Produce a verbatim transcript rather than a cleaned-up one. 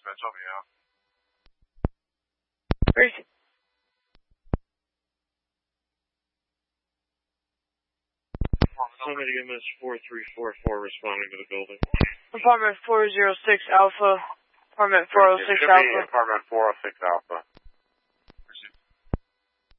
dispatch, help me out. Great. Somebody M S four three four four responding to the building. Apartment four oh six Alpha. Apartment four oh six Alpha. Apartment four oh six Alpha.